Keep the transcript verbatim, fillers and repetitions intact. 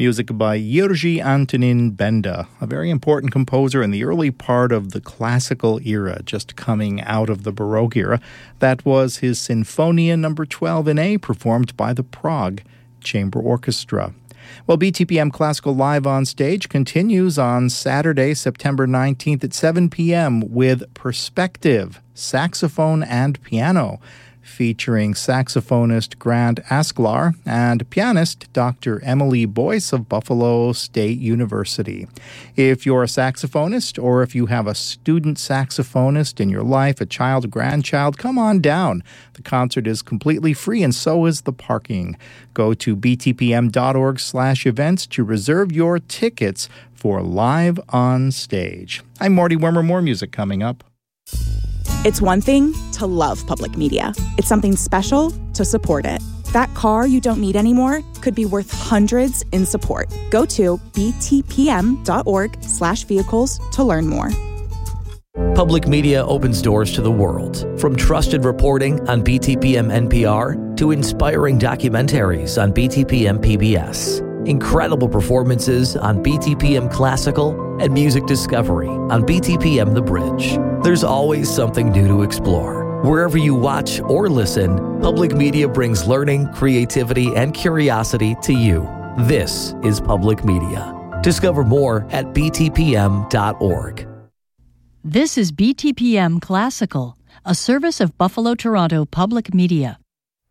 Music by Jiří Antonín Benda, a very important composer in the early part of the classical era, just coming out of the Baroque era. That was his Sinfonia number twelve in A, performed by the Prague Chamber Orchestra. Well, B T P M Classical Live on Stage continues on Saturday, September nineteenth at seven p.m. with Perspective, Saxophone and Piano, featuring saxophonist Grant Asklar and pianist Doctor Emily Boyce of Buffalo State University. If you're a saxophonist or if you have a student saxophonist in your life, a child, a grandchild, come on down. The concert is completely free and so is the parking. Go to btpm.org slash events to reserve your tickets for Live on Stage. I'm Morty Wormer. More music coming up. It's one thing to love public media. It's something special to support it. That car you don't need anymore could be worth hundreds in support. Go to btpm.org slash vehicles to learn more. Public media opens doors to the world. From trusted reporting on B T P M N P R to inspiring documentaries on B T P M P B S. Incredible performances on B T P M Classical and music discovery on B T P M The Bridge. There's always something new to explore. Wherever you watch or listen, public media brings learning, creativity, and curiosity to you. This is public media. Discover more at b t p m dot org. This is B T P M Classical, a service of Buffalo Toronto Public Media.